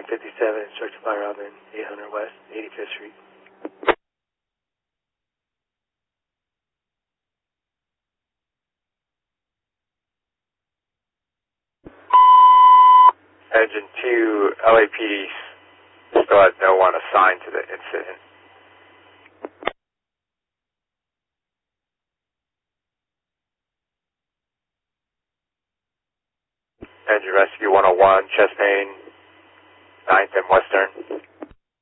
1057, instructor fire Robin, 800 West, 85th Street. Engine 2, LAPD still has no one assigned to the incident. Engine Rescue 101, chest pain, 9th and Western.